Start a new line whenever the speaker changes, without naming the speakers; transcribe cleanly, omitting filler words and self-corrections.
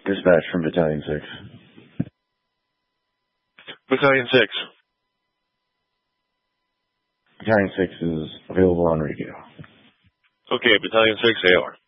Dispatch from Battalion 6.
Battalion 6.
Battalion 6 is available on radio.
Okay, Battalion 6 AR.